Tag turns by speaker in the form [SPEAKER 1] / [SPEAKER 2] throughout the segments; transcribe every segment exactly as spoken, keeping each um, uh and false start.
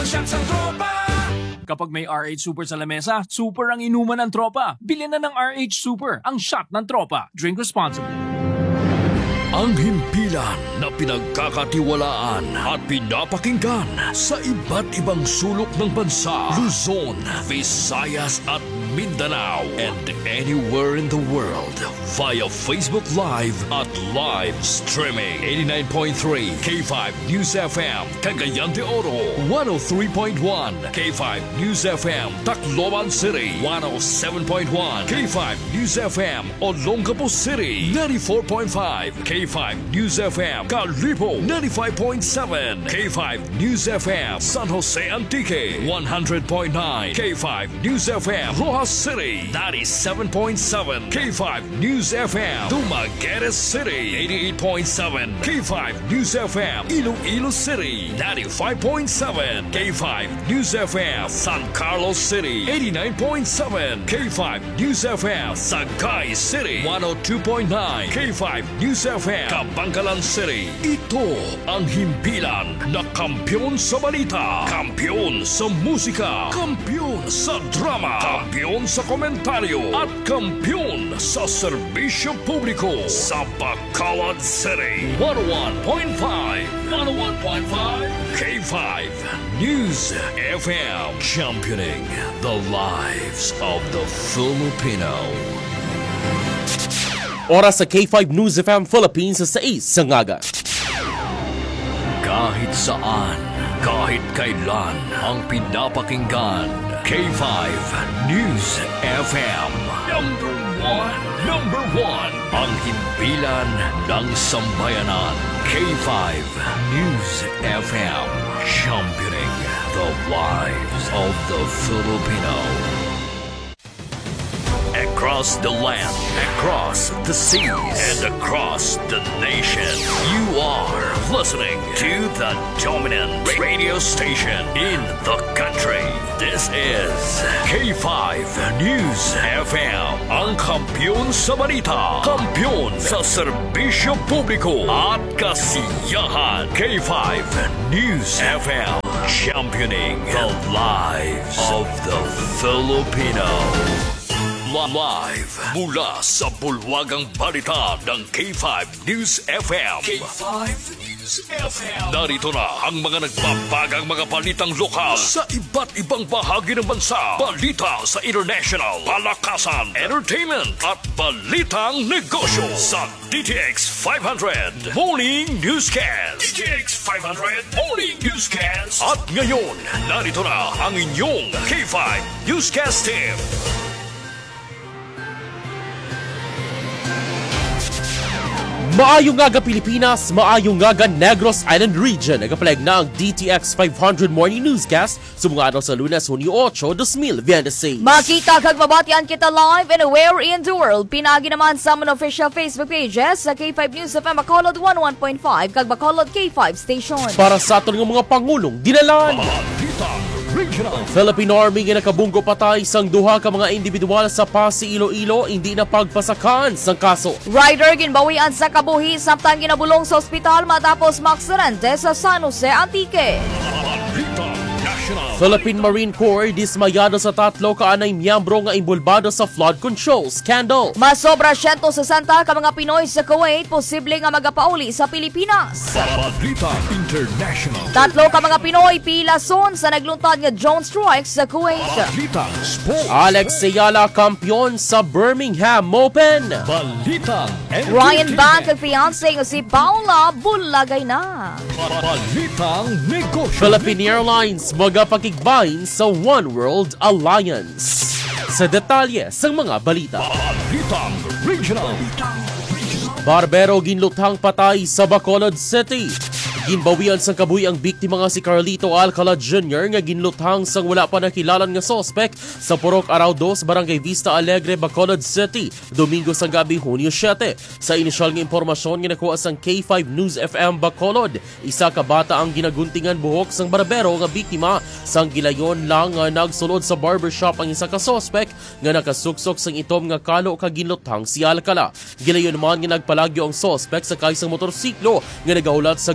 [SPEAKER 1] Kapag may R H Super sa lamesa, super ang inuman ng tropa. Bilhin na ng R H Super, ang shot ng tropa. Drink responsibly.
[SPEAKER 2] Ang himpilan na pinagkakatiwalaan at pinapakinggan sa iba't ibang sulok ng bansa, Luzon, Visayas at Mindanao, and anywhere in the world via Facebook Live at live streaming. eighty-nine point three K five News F M, Cagayan de Oro, one oh three point one K five News F M, Tacloban City, one oh seven point one K five News F M, Olongapo City, ninety-four point five K five News F M, Calipo, ninety-five point seven K five News F M, San Jose Antique, one hundred point nine K five News F M, Rojas City, ninety-seven point seven K five News F M, Dumaguete City, eighty-eight point seven K five News F M, Iloilo City, ninety-five point seven K five News F M, San Carlos City, eighty-nine point seven K five News F M, Sagay City, one oh two point nine K five News F M, Kabangkalan City. Ito ang himpilan na kampyon sa balita, kampyon sa musika, kampyon sa drama, kampyon sa komentaryo, at kampyon sa serbisyo publiko sa Bacolod City. one oh one point five one oh one point five K five News F M, championing the lives of the Filipino.
[SPEAKER 3] Oras sa K five News F M Philippines sa sais sa ngaga.
[SPEAKER 2] Kahit saan, kahit kailan, ang pinapakinggan, K five News F M. Number one, number one, ang himpilan ng sambayanan, K five News F M, championing the lives of the Filipino. Across the land, across the seas, and across the nation, you are listening to the dominant radio station in the country. This is K five News F M, ang kampyon sa balita, kampyon sa serbisyo publiko at kasiyahan. K five News F M, championing the lives of the Filipino. Live mula sa bulwagang balita ng K five News F M. K five News F M. Narito na ang mga nagbabagang mga balitang lokal sa iba't ibang bahagi ng bansa. Balita sa international, palakasan, entertainment at balitang negosyo sa D T X five hundred Morning Newscast. D T X five hundred Morning Newscast. At ngayon, narito na ang inyong K five Newscast team.
[SPEAKER 3] Maayong ngaga Pilipinas, maayong ngaga Negros Island Region. Nagapalag na ang D T X five hundred Morning Newscast sa mga araw sa Lunes, Hunyo eight, twenty twenty-six.
[SPEAKER 4] Makita kag mabatian kita live and where in the world. Pinagi naman sa mga official Facebook pages sa K five News F M Bacolod one oh one point five kag Bacolod K five Station.
[SPEAKER 3] Para sa aton ng mga pangulong dinalan. Philippine Army nga nakabunggo patay sang duha ka mga individual sa Pasig, Iloilo, hindi na pagpasakan sang kaso.
[SPEAKER 4] Rider ginbawian sa kabuhi samtang ginabulong sa ospital matapos maaksidente sa San Jose Antique. Philippine Marine Corps dismayado sa tatlo ka anay miyembro nga imbulbado sa flood control scandal. Masobra one hundred sixty ka mga Pinoy sa Kuwait posible nga magapauli sa Pilipinas.
[SPEAKER 2] Balita International.
[SPEAKER 4] Tatlo ka mga Pinoy pilason sa nagluntad nga drone strike sa Kuwait.
[SPEAKER 2] Balita Sports.
[SPEAKER 3] Alex Ayala kampiyon sa Birmingham Open.
[SPEAKER 2] Balita
[SPEAKER 4] Ryan Bank ang fiancé nga si Paula bulagay na.
[SPEAKER 2] Balitang negosyo.
[SPEAKER 3] Philippine Airlines magapakigbahin sa One World Alliance. Sa detalye sa mga balita.
[SPEAKER 2] Balitang regional.
[SPEAKER 3] Barbero ginluthang patay sa Bacolod City. Ginbawian sang kabuhi ang biktima nga si Carlito Alcala Junior nga ginluthang sang wala pa nakilalan nga sospek sa Purok Araw two, Barangay Vista Alegre, Bacolod City, Domingo sang gabi, Hunyo seven. Sa inisyal nga impormasyon nga nakuha sang K five News F M Bacolod, isa ka bata ang ginaguntingan buhok sang barbero nga biktima. Sang gilayon lang nga nagsulod sa barbershop ang isa ka sospek nga nakasuksok sang itom nga kalo ka ginluthang si Alcala. Gilayon naman nga nagpalagyo ang sospek sa kaisang motorsiklo nga nagahulat sa gwa sang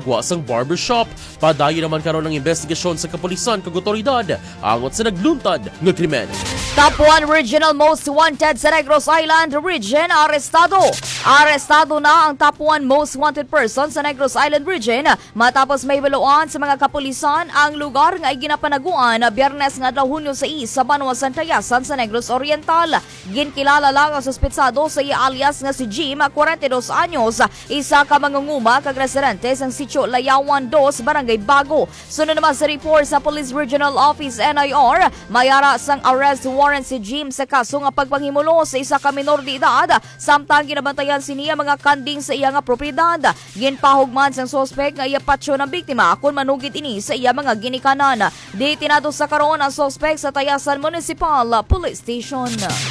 [SPEAKER 3] barbershop. Padayon naman karon ng investigasyon sa kapulisan kag otoridad angot sa nagluntad nga krimen.
[SPEAKER 4] Top one Regional Most Wanted sa Negros Island Region, arestado. Arestado na ang Top one Most Wanted person sa Negros Island Region matapos may baluan sa mga kapulisan ang lugar nga ginapanaguan na Biyernes nga daw Hunyo sais sa Banwa Santayasan sa Negros Oriental. Ginkilala lang ang suspetsado sa iya alias nga si Jim, forty-two anyos, isa ka mangunguma kag residente sa sitio Layawan two, Barangay Bago. Sunod naman sa report sa Police Regional Office N I R, mayara sang arrest warrant si Jim sa kaso nga pagpanghimulo sa isa ka minor de edad samtang ginabantayan siniya mga kanding sa iya nga propiedad. Ginpahugman sang suspect nga iya patyo ng biktima kung manugid ini sa iya mga ginikanan. Detinado sa karon ang suspect sa Tayasan Municipal Police Station.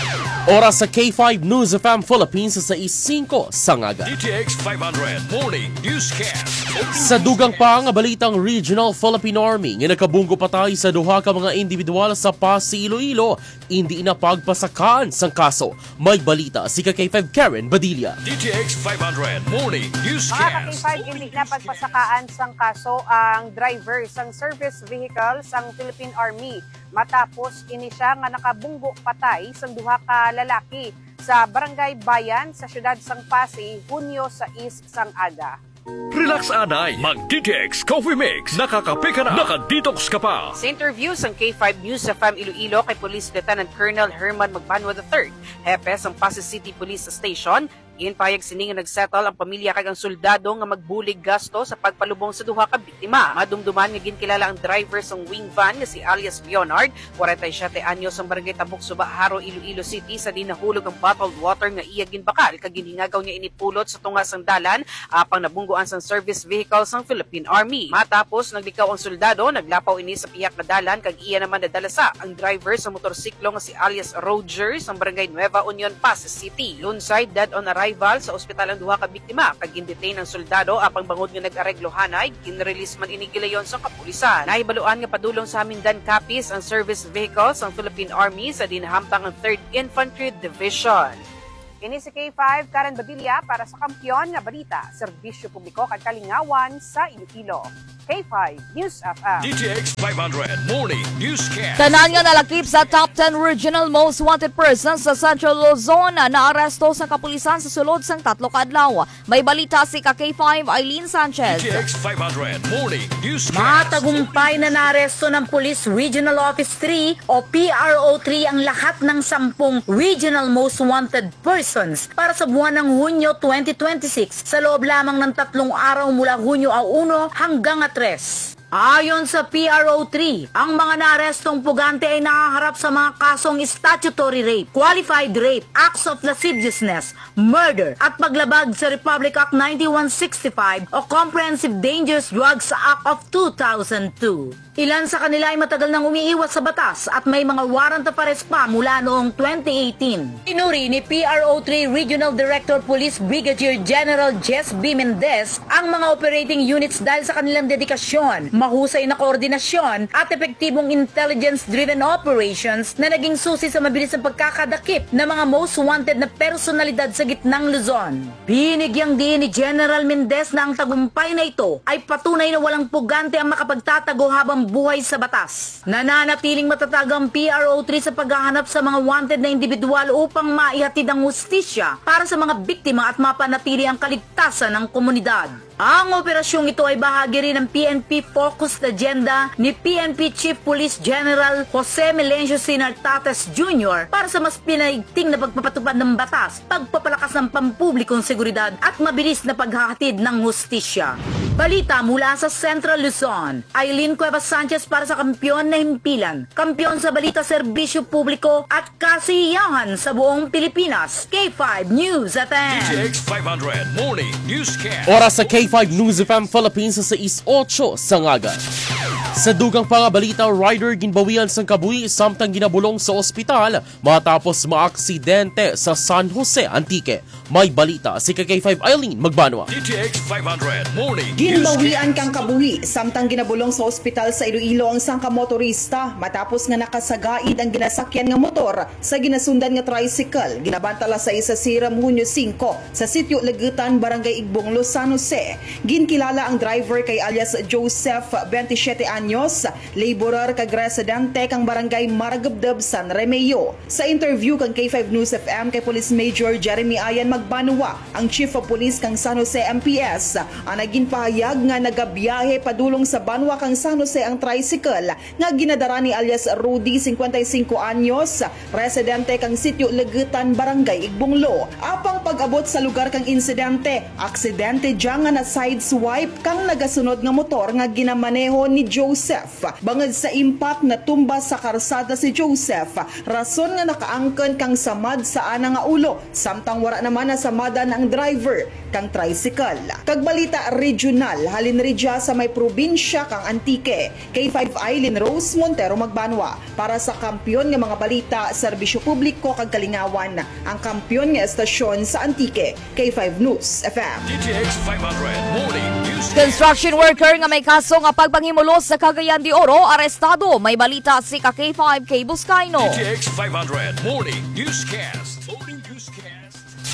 [SPEAKER 3] Oras sa K five News F M Philippines sa five sangaga.
[SPEAKER 2] D T X five hundred Morning Newscast.
[SPEAKER 3] Sa dugang pa nga balitang Regional Philippine Army nga nakabunggo patay sa duha ka mga individual sa Pasig, Iloilo, hindi na pagpasakaan sang kaso. May balita si K five Karen Badilla.
[SPEAKER 2] D T X five hundred Morning
[SPEAKER 5] Mga ka-K
[SPEAKER 2] Newscast.
[SPEAKER 5] five, hindi na pagpasakaan sang kaso ang driver sang service vehicle sang Philippine Army matapos ini siya nga nakabunggo patay sang duha ka lalaki sa Barangay Bayan sa siyudad sang Pasig, Hunyo sais sang aga.
[SPEAKER 2] Relax anay, mag-D T X Coffee Mix. Nakakape ka na, nakadetox ka pa.
[SPEAKER 5] Sa interview sang K five News F M Iloilo kay Police Lieutenant Colonel Herman Magbanwa the third, hepe sang Pasig City Police Station, ginpayag sini nga nagsettle ang pamilya kag ang soldado nga magbulig gasto sa pagpalubong sa duha ka biktima. Madumduman nga ginkilala ang driver sang wing van nga si alias Leonard, forty-seven anyos ang barangay Tabuk Suba, Haro, Iloilo City sa dinahulog ang bottled water nga iya ginbakal kag ginhingagaw niya inipulot sa tunga sang dalan apang nabungguan sang service vehicle sang Philippine Army. Matapos naglikaw ang soldado, naglapaw ini sa piyak na dalan kag iya naman nadalasa ang driver sa motorsiklo nga si alias Roger sa barangay Nueva Union, Pasig City. Lunside dead on arrival arrival sa ospital ang duha ka biktima kag gindetain ang soldado apang bangod nga nag-areglo hanay ginrelease man ini gilayon sa kapulisan. Nahibaluan nga padulong sa Mindan Capiz ang service vehicle sang Philippine Army sa dinahamtang ang third Infantry Division. Ini si K five Karen Badilla para sa Kampiyon nga Balita, Serbisyo Publiko kag Kalingawan sa Iloilo. K five News F M.
[SPEAKER 2] D T X five hundred Morning Newscast.
[SPEAKER 4] Tanan nga nalakip sa Top ten Regional Most Wanted Persons sa Central Luzon na aresto sa kapulisan sa sulod sang tatlo ka adlaw. May balita si K five Eileen Sanchez.
[SPEAKER 2] D T X five hundred Morning Newscast.
[SPEAKER 6] Matagumpay na naaresto ng Police Regional Office three o P R O three ang lahat ng sampung Regional Most Wanted Persons para sa buwan ng Hunyo twenty twenty-six sa loob lamang ng tatlong araw mula Hunyo one hanggang tres. Ayon sa P R O three, ang mga naarestong pugante ay nakaharap sa mga kasong statutory rape, qualified rape, acts of lasciviousness, murder, at paglabag sa Republic Act ninety-one sixty-five o Comprehensive Dangerous Drugs Act of two thousand two. Ilan sa kanila ay matagal nang umiiwas sa batas at may mga warrant of arrest pa mula noong twenty eighteen. Inuri ni P R O three Regional Director Police Brigadier General Jess B. Mendez ang mga operating units dahil sa kanilang dedikasyon, mahusay na koordinasyon at epektibong intelligence-driven operations na naging susi sa mabilis na pagkakadakip ng mga most wanted na personalidad sa gitnang Luzon. Binigyang diin ni General Mendez na ang tagumpay na ito ay patunay na walang pugante ang makapagtatago habang buhay sa batas. Nananatiling matatag ang P R O three sa paghahanap sa mga wanted na individual upang maihatid ang hustisya para sa mga biktima at mapanatili ang kaligtasan ng komunidad. Ang operasyong ito ay bahagi rin ng P N P Focused Agenda ni P N P Chief Police General Jose Melencio Sinartates Junior para sa mas pinaigting na pagpapatupad ng batas, pagpapalakas ng pampublikong seguridad at mabilis na paghahatid ng hustisya. Balita mula sa Central Luzon, Eileen Cuevas Sanchez para sa Kampiyon na Himpilan, kampiyon sa balita, serbisyo publiko at kasiyahan sa buong Pilipinas. K five News at
[SPEAKER 2] D T X five hundred Morning Newscast.
[SPEAKER 3] Oras sa K five News F M Philippines sa eight sangaga. Sa dugang pangabalita, rider ginbawian sang kabuhi samtang ginabulong sa ospital matapos maaksidente sa San Jose, Antique. May balita si K K five Eileen Magbanwa.
[SPEAKER 2] D T X five hundred Morning
[SPEAKER 7] Ginbawian kang kabuhi samtang ginabulong sa ospital sa Iloilo ang sangka motorista matapos nga nakasagaid ang ginasakyan nga motor sa ginasundan nga tricycle. Ginabantala sa isa siram Hunyo singko sa sitio Legutan, Barangay Igbonglo, San Jose. Ginkilala ang driver kay alias Joseph, twenty-seven anyos, laborer kag residente kang Barangay Maragabdab, San Remeo. Sa interview kang K five News F M kay Police Major Jeremy Ayan Magbanwa, ang Chief of Police kang San Jose M P S, ang naging pahayag nga nagabiyahe padulong sa Banwa kang San Jose ang tricycle nga ginadara ni alias Rudy, fifty-five anyos, residente kang sitio Legutan, Barangay Igbonglo. Apang pag-abot sa lugar kang insidente, aksidente dyan nga na sideswipe kang nagasunod nga motor nga ginamaneho ni Joseph. Bangad sa impact na tumba sa karsada si Joseph, rason nga nakaangken kang samad sa ana nga ulo, samtang wala naman na samadan ang driver kang tricycle. Kagbalita regional, halin ridya sa may probinsya kang Antique. K five Eileen Rose Montero Magbanwa para sa kampyon nga mga balita, serbisyo publiko kag kalingawan, ang kampyon nga estasyon sa Antique. K five News F M.
[SPEAKER 2] D T X five hundred Morning News.
[SPEAKER 4] Construction worker nga may kaso nga pagpanghimulos sa Cagayan de Oro, arestado. May balita si K five K Buscaino.
[SPEAKER 2] D T X five hundred Morning Newscast. Morning Newscast.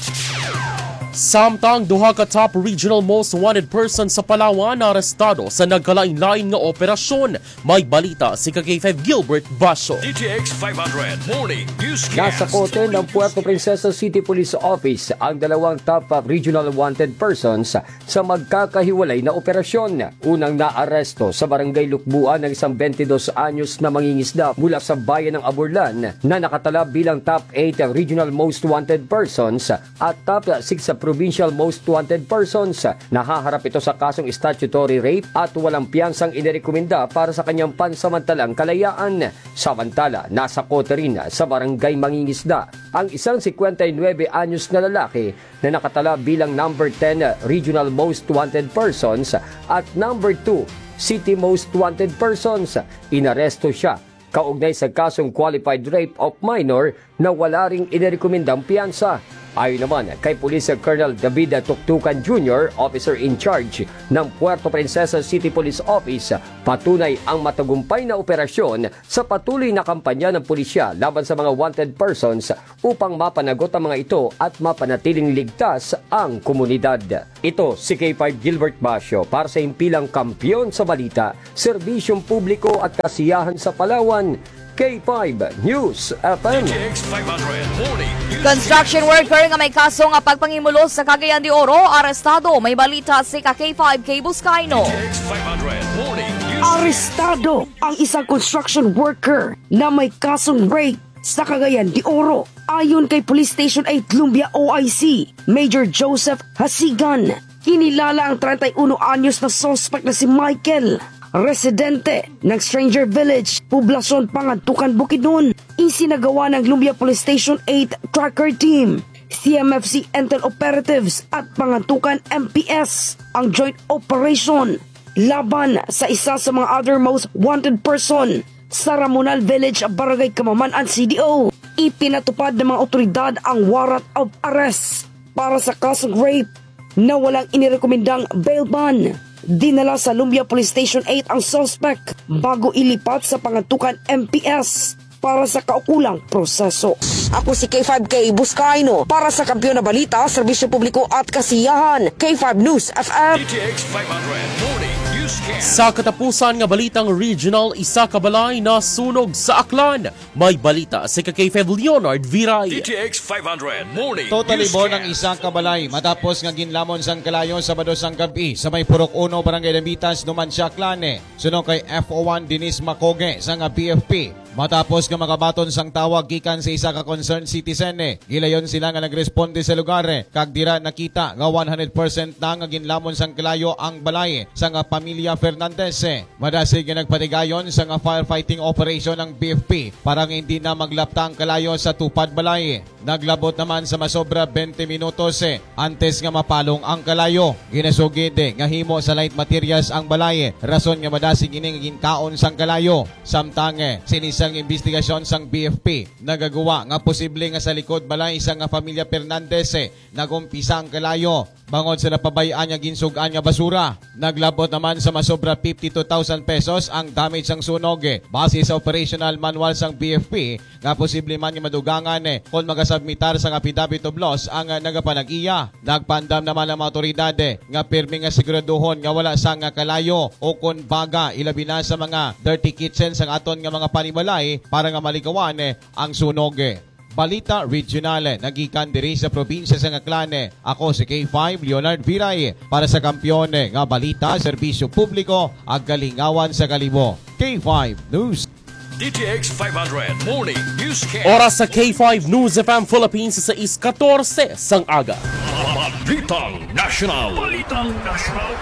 [SPEAKER 3] Samtang duha ka top regional most wanted person sa Palawan na arestado sa nagkalain-lain nga operasyon. May balita si K five Gilbert Basho.
[SPEAKER 2] D T X five hundred Morning Newscast.
[SPEAKER 8] Nasa kote ng Puerto Princesa City Police Office ang dalawang top regional wanted persons sa magkakahiwalay na operasyon. Unang naaresto sa Barangay Lukbuan ng isang twenty-two anyos na mangingisda mula sa bayan ng Aburlan na nakatala bilang top eight regional most wanted persons at top six provincial most wanted persons. Nahaharap ito sa kasong statutory rape at walang piyansang inirekomenda para sa kanyang pansamantalang kalayaan. Samantala, nasa kote rin sa Barangay Mangingisda ang isang fifty-nine anyos na lalaki na nakatala bilang number ten regional most wanted persons at number two city most wanted persons. Inaresto siya kaugnay sa kasong qualified rape of minor na wala ring inirekomendang piyansa. Ayon naman kay Police Colonel David Tuktukan Junior, Officer in Charge ng Puerto Princesa City Police Office, patunay ang matagumpay na operasyon sa patuloy na kampanya ng pulisya laban sa mga wanted persons upang mapanagot ang mga ito at mapanatiling ligtas ang komunidad. Ito si K five Gilbert Basho para sa impilang kampyon sa balita, serbisyong publiko at kasiyahan sa Palawan. K five News F M.
[SPEAKER 2] D T X five hundred Morning News.
[SPEAKER 4] Construction worker nga may kaso nga pagpanghimulos sa Cagayan de Oro, arestado. May balita si K five K Buscaino.
[SPEAKER 2] D T X five hundred Morning News.
[SPEAKER 9] Arestado ang isang construction worker na may kasong rape sa Cagayan de Oro. Ayon kay Police Station eight Lumbia O I C, Major Joseph Hasigan, kinilala ang thirty-one anyos na suspect na si Michael, residente ng Stranger Village, Poblasyon Pangantukan, Bukidnon. Isinagawa ng Lumbia Police Station eight Tracker Team, C M F C Intel Operatives at Pangantukan M P S ang joint operation laban sa isa sa mga other most wanted person sa Ramonal Village, Barangay Kamaman C D O. Ipinatupad ng mga otoridad ang warrant of arrest para sa kasong rape na walang inirekomendang bail bond. Dinala sa Lumbia Police Station eight ang suspect bago ilipat sa Pangantukan M P S para sa kaukulang proseso. Ako si K five K Buscaino para sa Kampyon na Balita, Serbisyo Publiko at Kasiyahan. K five News F M.
[SPEAKER 2] D T X five hundred Morning Newscast.
[SPEAKER 3] Sa katapusan nga balitang regional, isa ka balay na sunog sa Aklan. May balita si K five Leonard Viray.
[SPEAKER 2] D T X five hundred Morning
[SPEAKER 10] Totally
[SPEAKER 2] Newscast.
[SPEAKER 10] born ng isang kabalay matapos nga ginlamon sang kalayon sa Sabado sang gabi sa may Purok Uno, Barangay Damitas, Numancia, Aklan. Sunog kay F O one Denise Macoge sa nga P F P. Matapos nga makabaton sang tawag gikan sa isa ka concerned citizen eh. Gilayon sila nga nagresponde sa lugar eh. Kag dira nakita nga one hundred percent na nga ginlamon sang kalayo ang balay sa nga pamilya Fernandez eh. Madasig nga nagpatigayon sa nga firefighting operation ng B F P para nga hindi na maglapta ang kalayo sa tupad balay. Naglabot naman sa masobra twenty minutos eh. Antes nga mapalong ang kalayo. Ginasugid eh nga himo sa light materials ang balay. Rason nga madasig ini nga ginkaon sang kalayo. Samtang eh sinis ang investigasyon sang B F P nagagawa nga posible nga sa likod balay sa nga pamilya Fernandez eh, nagumpisa ang kalayo bangod sa napabayaan nga ginsugan nga basura. Naglabot naman sa masobra fifty-two thousand pesos ang damage sang sunog eh. Base sa operational manual sang B F P nga posible man nga madugangan eh kung magasubmitar sang affidavit of loss ang uh, nagapanag-iya. Nagpandam naman ang mga otoridad eh, nga pirmi nga siguraduhon nga wala sang nga kalayo o kun baga ilabi na sa mga dirty kitchen sang aton nga mga panimala para nga maligawan eh, ang sunog eh. Balita Regional eh, nagikan diri sa probinsya sa Ngaklan eh. Ako si K five Leonard Viray eh, para sa kampiyon eh, nga balita, serbisyo publiko ag kalingawan sa kalibo. K five News.
[SPEAKER 2] D T X five hundred Morning Newscast.
[SPEAKER 3] Oras sa K five News F M Philippines sa six fourteen sang aga.
[SPEAKER 2] Balitang National. Balitang National.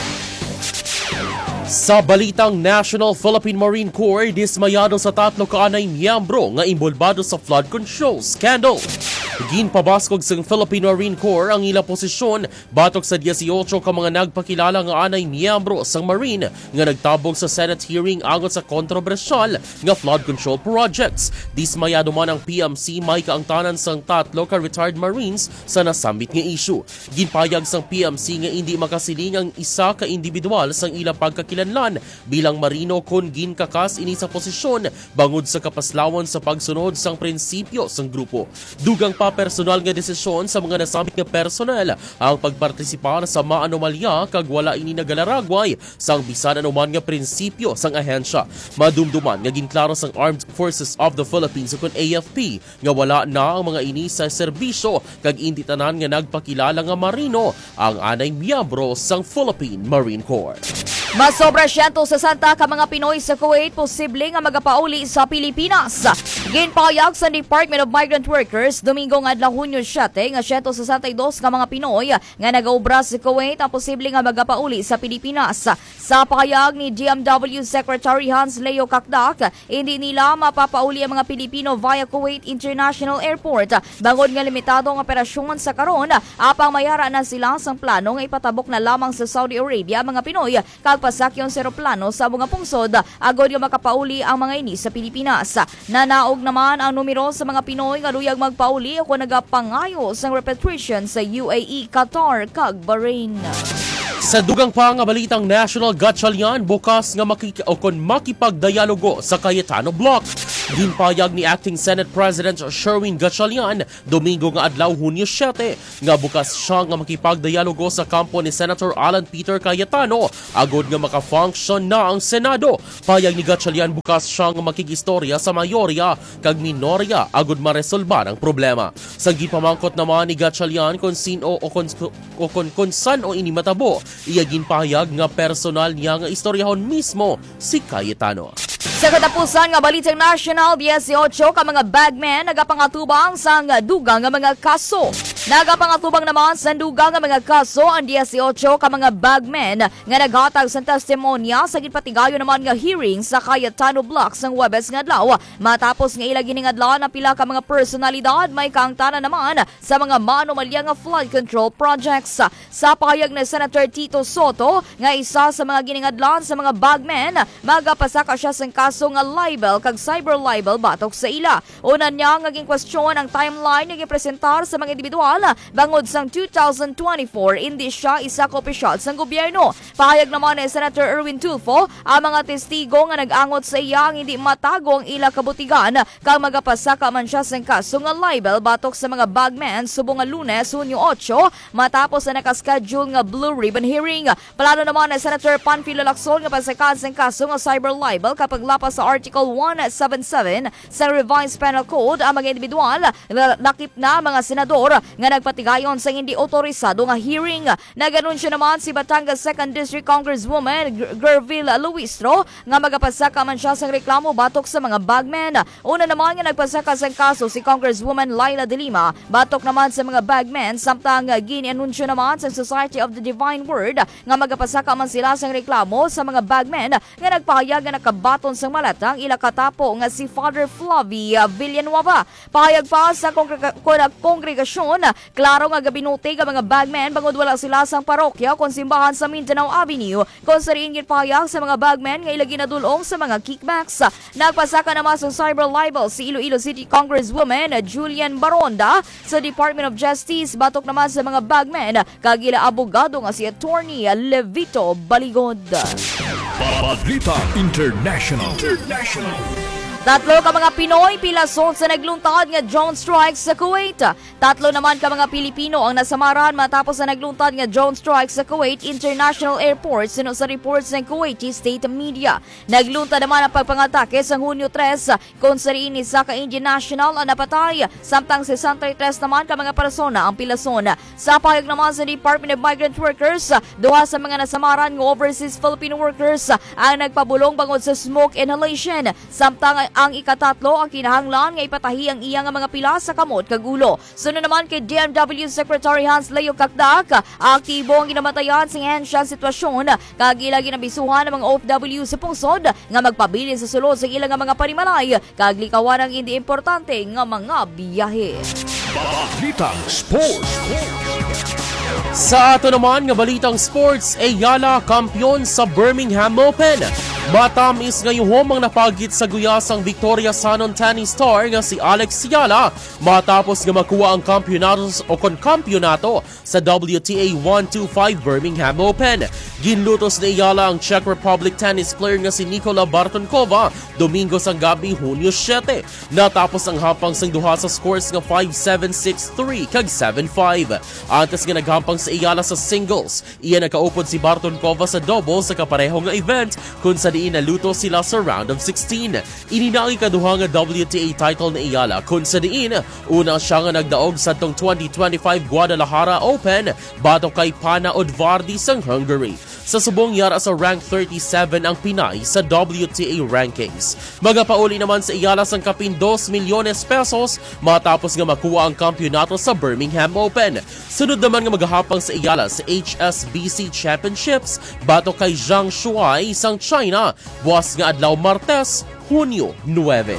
[SPEAKER 3] Sa balitang National, Philippine Marine Corps dismayado sa tatlo kaanay miyembro nga imbolbado sa flood control scandal. Ginpabaskog sang Philippine Marine Corps ang ilang posisyon batok sa eighteen ka mga nagpakilala nga anay miyembro sang Marine nga nagtabog sa Senate hearing agot sa kontrobersyal nga flood control projects. Dismayado man ang P M C may kaangtanan sang tatlo ka retired Marines sa nasambit nga issue. Ginpayag sang P M C nga hindi makasiling ang isa ka individual sang ilang pagkakilanlan bilang marino kun ginkakas ini sa posisyon bangod sa kapaslawan sa pagsunod sang prinsipyo sang grupo. Dugang pa personal nga desisyon sa mga nasabit nga personel ang pagpartisipar sa maanomalya kag wala ini nagalaragway sang bisan anuman nga prinsipyo sang ahensya. Madumduman nga ginklaro sang Armed Forces of the Philippines kun A F P nga wala na ang mga ini sa serbisyo kag indi tanan nga nagpakilala nga marino ang anay miyembro sang Philippine Marine Corps.
[SPEAKER 4] Masobra one hundred sixty ka mga Pinoy sa Kuwait posible nga magapauli sa Pilipinas. Ginpayag sa Department of Migrant Workers Domingo nga adlaw Hunyo seven nga one hundred sixty-two ka mga Pinoy nga nagaobra sa Kuwait ang posible nga magapauli sa Pilipinas. Sa pahayag ni D M W Secretary Hans Leo Kakdak, hindi nila mapapauli ang mga Pilipino via Kuwait International Airport bangod nga limitado ang operasyon sa karon apang mayara na sila sang plano nga ipatabok na lamang sa Saudi Arabia mga Pinoy kag pasakyon sa eroplano sa mga pungsod agod nga makapauli ang mga ini sa Pilipinas. Nanaog naman ang numero sa mga Pinoy nga luyag magpauli o nagapangayo sa repatriation sa U A E, Qatar kag Bahrain.
[SPEAKER 3] Sa dugang pa nga balitang National Gatchalian bukas nga makik- o kon makipagdialogo sa Cayetano Block. Ginpayag ni Acting Senate President Sherwin Gatchalian Domingo nga adlaw Hunyo seven nga bukas siya nga makipagdialogo sa kampo ni Senator Alan Peter Cayetano agod nga maka-function na ang Senado. Payag ni Gatchalian bukas siya nga makigistorya sa mayorya kag minorya agod maresolba ang problema. Sa gipamangkot naman ni Gatchalian kung sino o kung, o kung, kung san o ini matabo, iya ginpahayag nga personal niya nga istoryahon mismo si Cayetano.
[SPEAKER 4] Sa katapusan nga balitang national, eighteen ka mga bagmen nagapangatubang sa dugang nga mga kaso. Nagapangatubang naman sa dugang nga mga kaso ang eighteen ka mga bagmen nga naghatag sa testimonya sa gipatigayo naman nga hearing sa Cayetano Block sang Huwebes nga adlaw. Matapos nga ila giningadlaw na pila ka mga personalidad may kaangtanan naman sa mga maanomalya nga flood control projects. Sa pahayag ni Senator Tito Soto nga isa sa mga giningadlaw sa mga bagmen magapasaka siya sa kaso nga libel kag cyber libel batok sa ila. Una niya nga ging question ang timeline nga gipresentar sa mga individual bangod sang two thousand twenty-four hindi siya isa ka opisyal sang gobyerno. Pahayag naman ni Senator Erwin Tulfo ang mga testigo nga nag-angot sa iya hindi matago ang ila kabutigan kag magapasaka man siya sang kaso nga libel batok sa mga bagmen subong nga Lunes Hunyo eight matapos na nakaschedule nga Blue Ribbon hearing. Plano naman ni Senator Panfilo Lacson nga pasakan sang kaso nga cyber libel kapag lapas sa Article one seventy-seven sa Revised Penal Code ang mga individual lakip na mga senador nga nagpatigayon sa hindi otorisado nga hearing. Naganunsyo naman si Batangas second District Congresswoman Gerville Luistro nga magapasaka man siya sa reklamo batok sa mga bagmen. Una naman nga nagpasaka sa kaso si Congresswoman Laila De Lima batok naman sa mga bagmen, samtang ginianunsyo naman sa Society of the Divine Word nga magapasaka man sila sa reklamo sa mga bagmen nga nagpahayag nga nakabaton sa malatang ila katapo nga si Father Flavie Villanueva. Pahayag pa sa kongrega- kongregasyon, klaro nga gabinuti nga mga bagmen bangod wala sila sang parokya kon simbahan sa Mindanao Avenue kung sa rin pahayag sa mga bagmen nga ilagi na dulong sa mga kickbacks. Nagpasaka naman sa cyber libel si Iloilo City Congresswoman Julian Baronda sa Department of Justice batok naman sa mga bagmen kagila abogado nga si Attorney Levito Baligod.
[SPEAKER 2] Balita International. International.
[SPEAKER 4] Tatlo ka mga Pinoy pilasot sa nagluntad nga drone strike sa Kuwait. Tatlo naman ka mga Pilipino ang nasamaran matapos sa nagluntad nga drone strike sa Kuwait International Airport sino sa reports ng Kuwaiti state media. Nagluntad naman ang pagpangatake sa Hunyo tres kung sa rin isa ka Indian national ang napatay, samtang sesenta-tres naman ka mga persona ang pilason. Sa pahayag naman sa Department of Migrant Workers, duha sa mga nasamaran nga overseas Filipino workers ang nagpabulong bangod sa smoke inhalation, samtang ang ikatatlo ang kinahanglan nga ipatahi ang iya nga mga pila sa kamot kagulo. Sunod naman kay D M W Secretary Hans Leo Kakdak, aktibo ang ginamatayan sa ensyang sitwasyon kagila ginabisuhan ng mga O F W sa pungsod nga magpabilin sa sulod sa ilang mga panimalay kaglikawan ang hindi importante nga mga biyahe.
[SPEAKER 2] Balitang Sports.
[SPEAKER 3] Sa ato naman nga balitang sports, Ayala kampiyon sa Birmingham Open. Matamis ngayong ang napagit sa guyasang Victoria Sanon tennis star nga si Alex Ayala matapos nga makuha ang kampyonato o konkampyonato sa W T A one twenty-five Birmingham Open. Ginlutos ni Ayala ang Czech Republic tennis player nga si Nikola Bartonkova Domingo sang gabi Hunyo siyete. Natapos ang hampang sang duha sa scores nga five seven six three kag seven five. Antes nga naghampang sa Ayala sa singles, iya nakaupod si Bartonkova sa doubles sa kapareho nga event kung sa diin naluto sila sa round of sixteen. Ininang ikaduha nga W T A title ni Ayala kung sa diin una siya nga nagdaog sa tong twenty twenty-five Guadalajara Open bato kay Pana Odvardi sang Hungary. Sa subong yara sa rank thirty-seven ang Pinay sa W T A rankings. Magapauli naman sa Ayala sang kapin two milyones pesos matapos nga makuha ang kampyonato sa Birmingham Open. Sunod naman nga maghahapang sa Ayala sa H S B C Championships bato kay Zhang Shuai sang China buwas nga adlaw Martes, Hunyo nine.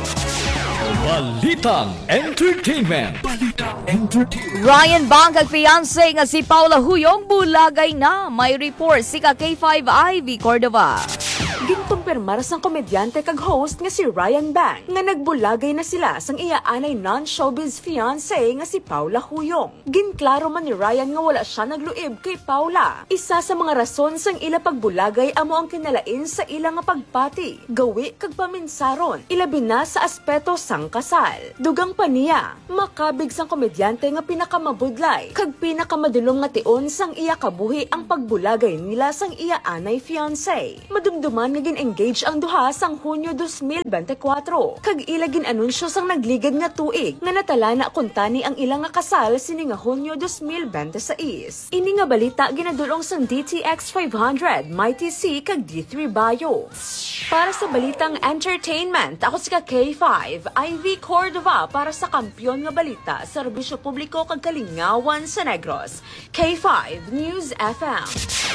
[SPEAKER 2] Balitang Entertainment. Balitang Entertainment.
[SPEAKER 4] Ryan Bang kag fiancé nga si Paula Huyong bulagay na. May report si ka K five Ivy Cordova.
[SPEAKER 11] Ginkumpirmar sang komedyante kag host nga si Ryan Bang nga nagbulagay na sila sang iya anay non-showbiz fiancé nga si Paula Huyong. Ginklaro man ni Ryan nga wala siya nagluib kay Paula. Isa sa mga rason sang ila pagbulagay amo ang kinalain sa ila nga pagpati, gawi kag paminsaron, ilabi na sa aspeto sang kasal. Dugang pa niya, makabig sang komedyante nga pinakamabudlay kag pinakamadulong nga tion sang iya kabuhi ang pagbulagay nila sang iya anay fiancé. Madumduman nga gin-engage ang duha sang Hunyo twenty twenty-four kag ila gin-anunsyo sang nagligad nga tuig nga natala na kuntani ang ila nga kasal sini nga Hunyo twenty twenty-six. Ini nga balita ginadulong sang D T X five hundred, Mighty C kag D three Bio. Para sa balitang entertainment, ako si ka K five Ivy Cordova para sa kampyon nga balita sa serbisyo publiko kag kalingawan sa Negros. K five News F M.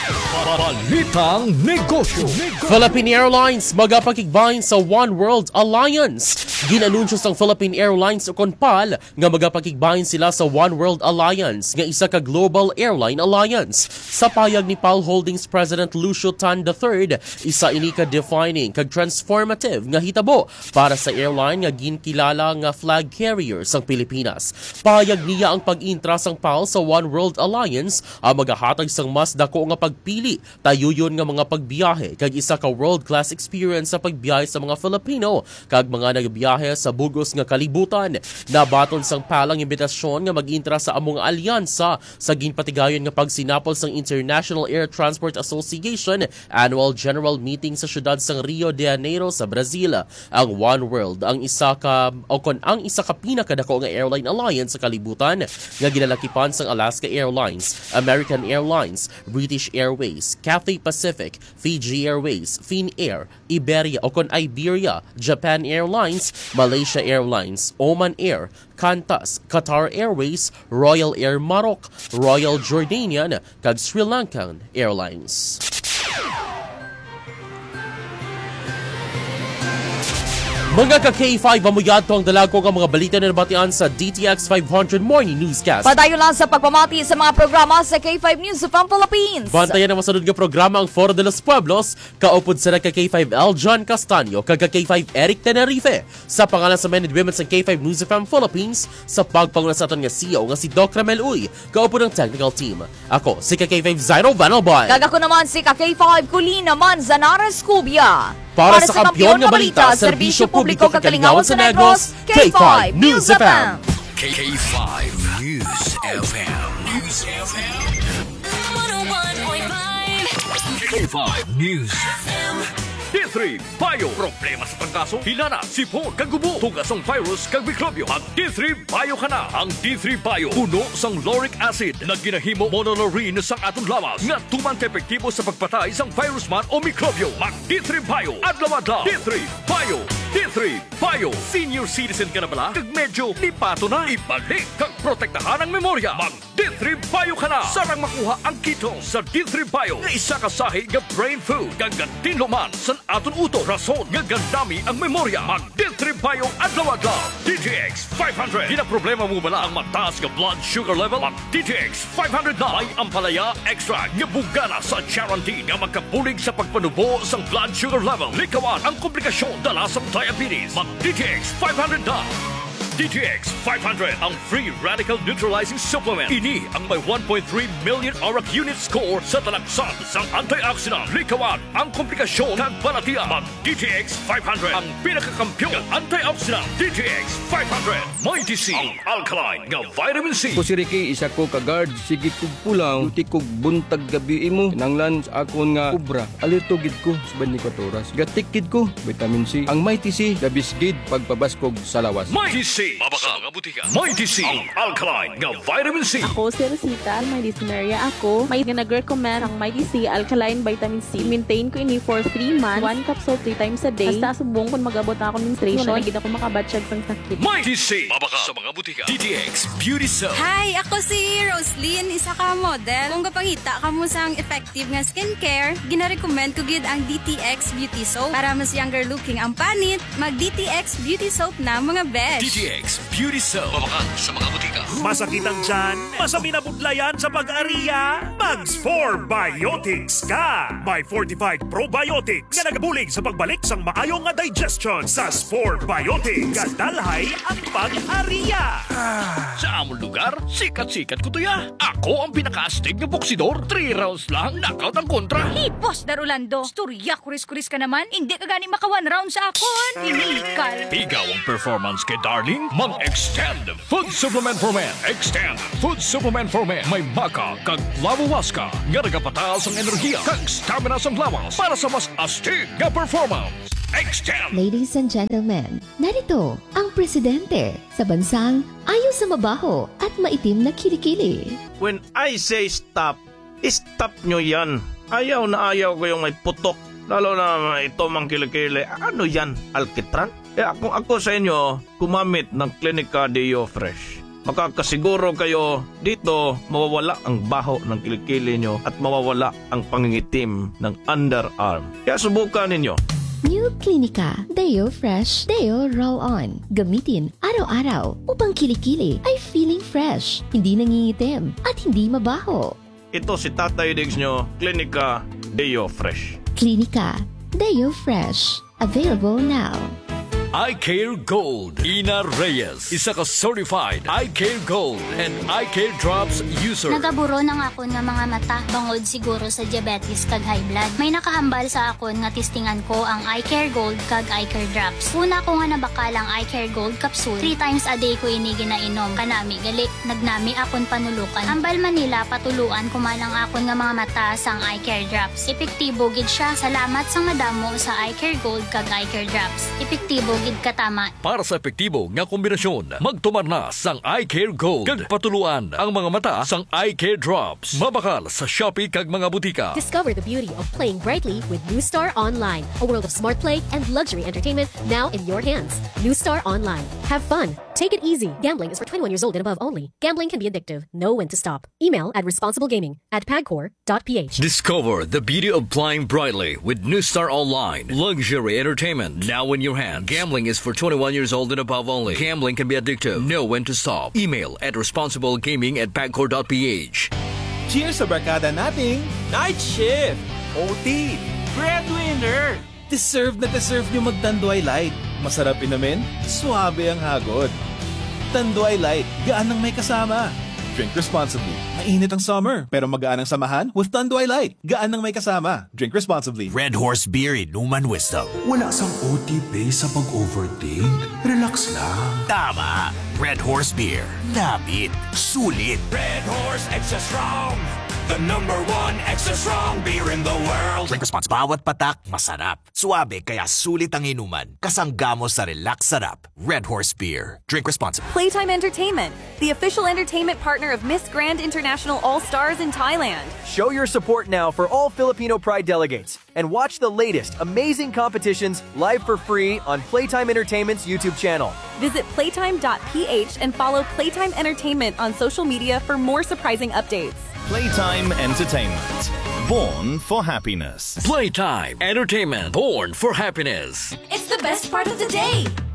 [SPEAKER 2] Balitang Negosyo.
[SPEAKER 3] Philippine Airlines magapakigbahin sa One World Alliance. Ginanunsyo sang Philippine Airlines o Conpal nga magapakigbahin sila sa One World Alliance nga isa ka global airline alliance. Sa payag ni P A L Holdings President Lucio Tan the third, isa ini ka defining kag transformative nga hitabo para sa airline nga ginkilala nga flag carrier sang Pilipinas. Payag niya ang pag-intra sang P A L sa One World Alliance ang magahatag sang mas dako nga pagpili tayuyon nga mga pagbiyahe kag isa ka world world-class experience sa pagbiyahe sa mga Filipino kag mga nagbiyahe sa bugos nga kalibutan. Nabaton sang palang imbitasyon nga mag-intra sa among alyansa sa ginpatigayon nga pagsinapol sang International Air Transport Association Annual General Meeting sa syudad sang Rio de Janeiro sa Brazil. Ang One World ang isa ka o kon ang isa ka pinakadako nga airline alliance sa kalibutan nga ginalakipan sang Alaska Airlines, American Airlines, British Airways, Cathay Pacific, Fiji Airways, Finnair, Iberia o kon Iberia, Japan Airlines, Malaysia Airlines, Oman Air, Qantas, Qatar Airways, Royal Air Maroc, Royal Jordanian kag Sri Lankan Airlines. Mga ka-K five, mamuyad to ang dalago ang mga balita na nabatian sa D T X five hundred Morning Newscast.
[SPEAKER 4] Padayon lang sa pagpamati sa mga programa sa K five News of Philippines.
[SPEAKER 3] Bantayan ang masunod nga programa ang Foro de los Pueblos, kaupod sa ka-K five L. John Castaño, kag-K five Eric Tenerife. Sa pangalan sa men and women sa K five News of Philippines, sa pagpangunan sa aton nga C E O nga si Doc Ramel Uy, kaupod ng technical team. Ako, si ka-K five Zyro Vanalboy.
[SPEAKER 4] Kag ako naman si ka-K five Colina Manzanares Cubia.
[SPEAKER 3] Para, Para sa kampiyon nga balita, serbisyo publiko kakalingawan sa Negros, K five News F M.
[SPEAKER 2] K five News F M. News F M. one oh one point five. K five News F M. D three Bio. Problema sa pangkaso, hilana, sipon, kagubo, tugasong virus, kag mikrobyo. Mag D three Bio ka na. Ang D three Bio, puno sang lauric acid na ginahimo monolaurin sang atong lawas nga tuman epektibo sa pagpatay sang virus man o mikrobyo. Mag D three Bio. Adlaw-adlaw. D three Bio. D three Bio. Senior citizen ka na bala? Kag medyo lipato na. Ibalik kag protektahan ang memorya. Mag D three Bio ka na. Sarang makuha ang kito sa D three Bio nga isa ka sahi nga brain food. Gagatin luman sa aton uto. Rason nga gandami ang memorya. Mag D three Bio adlaw-adlaw. D T X five hundred. Di na problema mo bala ang mataas nga blood sugar level? Mag D T X five hundred na. May ampalaya extra nga bugana sa guarantee nga magkabulig sa pagpanubo sang blood sugar level. Likawan ang komplikasyon dala sa diabetes. Mag D T X five hundred na. D T X five hundred, ang free radical neutralizing supplement. Ini ang may one point three million O R A C unit score sa talaksan sa antioxidant. Likawan ang komplikasyon kag balatian. Mag D T X five hundred, ang pinakakampiyon ng antioxidant. D T X five hundred, may D C, ang alkaline nga vitamin C.
[SPEAKER 12] Ko si Ricky, isa ko ka-guard. Sige kog pulang, duti kog buntag gabi mo. Nanglan sa akon nga ubra. Alitugid ko sa twenty-four oras. Gatikid ko, vitamin C. Ang may T C, dabisgid pagpabaskog sa lawas.
[SPEAKER 2] May D C. Mabaka mga butika. May D C, ang alkaline nga vitamin C.
[SPEAKER 13] Ako si Rosita, may dysuria ako. May nag-recommend ang may D C alkaline vitamin C. Maintain ko ini for three months. One capsule three times a day. Basta subong kung mag-abot ako ng menstruation. Hindi ako makabatsyag ng sakit.
[SPEAKER 2] May D C. Mabaka sa mga butika. D T X Beauty Soap.
[SPEAKER 14] Hi, ako si Roslyn, isa ka model. Kung kapangita ka mo sang effective nga skincare, gina-recommend ko gid ang D T X Beauty Soap. Para mas younger looking ang panit, mag-D T X Beauty Soap na mga besh.
[SPEAKER 2] D T X Beauty Soap. Mabakan sa mga butika.
[SPEAKER 15] Masakit ang tiyan? Masami na budlayan sa pag-ariya? Mags four Biotics ka! May fortified probiotics nga nagabulig sa pagbalik sang maayong nga digestion. Sa four Biotics, kadalhay ang pag-ariya.
[SPEAKER 2] Sa among lugar, sikat-sikat ko to ya. Ako ang pinaka-astig na boksidor. Three rounds lang, knockout ang kontra.
[SPEAKER 16] Hey, Boss Darulando, storya kuris-kuris ka naman. Hindi ka gani maka one round sa akon. Inikal.
[SPEAKER 2] Ikaw ang performance kay darling. Mag-extend food supplement for men. Extend food supplement for men. May maka kag lawas ka. Nga nagapataas ang enerhiya kag stamina sa lawas para sa mas astig nga performance. Extend!
[SPEAKER 17] Ladies and gentlemen, narito ang presidente sa bansang ayaw sa mabaho at maitim na kilikili.
[SPEAKER 18] When I say stop, stop nyo yan. Ayaw na ayaw ko yung may putok. Lalo na ito mang kilikili. Ano yan? Alkitran? Eh kung ako sa inyo, kumamit ng Clinica Deo Fresh. Makakasiguro kayo dito mawawala ang baho ng kilikili nyo at mawawala ang pangingitim ng underarm. Kaya subukan ninyo.
[SPEAKER 17] New Clinica Deo Fresh Deo Roll-On. Gamitin araw-araw upang kilikili ay feeling fresh, hindi nangingitim at hindi mabaho.
[SPEAKER 18] Ito si Tatay Diggs nyo, Clinica Deo Fresh.
[SPEAKER 17] Clinica Deo Fresh. Available now.
[SPEAKER 2] iCare Gold. Ina Reyes, isa ka certified iCare Gold and iCare Drops user.
[SPEAKER 19] Nagaburo ng akon nga mga mata bangod siguro sa diabetes kag high blood. May nakahambal sa akon nga testingan ko ang iCare Gold kag iCare Drops. Una ko nga nabakalang iCare Gold capsule. Three times a day ko ini ginainom. Kanami gali, nagnami akon panulukan. Ambal Manila patuluan kumalang akon nga mga mata sang iCare Drops. Epektibo gid siya. Salamat sang madamo sa iCare Gold kag iCare Drops. Epektibo gid katama.
[SPEAKER 2] Para sa epektibo nga kombinasyon, magtumar na sang iCare Gold kag patuluan ang mga mata sang iCare Drops. Mabakal sa Shopee kag mga butika.
[SPEAKER 20] Discover the beauty of playing brightly with New Star Online, a world of smart play and luxury entertainment now in your hands. New Star Online. Have fun. Take it easy. Gambling is for twenty-one years old and above only. Gambling can be addictive. Know when to stop. Email at responsiblegaming at pagcor dot p h.
[SPEAKER 2] Discover the beauty of playing brightly with New Star Online. Luxury entertainment now in your hands. Gambling is for twenty-one years old and above only. Gambling can be addictive. Know when to stop. Email at responsiblegaming at pagcor dot p h.
[SPEAKER 21] Cheers sa barkada nating Night Shift! O T! Breadwinner! Deserve na deserve nyo mag-Tanduay Light. Masarap inamin, suabe ang hagod. Tanduay Light, gaan ng may kasama. Drink responsibly. Mainit ang summer, pero magaan ang samahan with Tanduay Light. Gaan ng may kasama. Drink responsibly.
[SPEAKER 22] Red Horse Beer Inuman Wisdom.
[SPEAKER 23] Wala sang O T P sa pag-overthink. Relax lang.
[SPEAKER 22] Tama. Red Horse Beer. Labit. Sulit.
[SPEAKER 15] Red Horse Extra Strong. The number one extra strong beer in the world.
[SPEAKER 22] Drink responsibly. Bawat patak, masarap. Suabe, kaya sulit ang inuman. Kasanggamo sa relax sarap. Red Horse Beer. Drink responsibly.
[SPEAKER 24] Playtime Entertainment, the official entertainment partner of Miss Grand International All-Stars in Thailand.
[SPEAKER 25] Show your support now for all Filipino Pride delegates and watch the latest amazing competitions live for free on Playtime Entertainment's YouTube channel.
[SPEAKER 24] Visit playtime dot p h and follow Playtime Entertainment on social media for more surprising updates.
[SPEAKER 26] Playtime Entertainment. Born for happiness.
[SPEAKER 2] Playtime Entertainment. Born for happiness.
[SPEAKER 24] It's the best part of the day.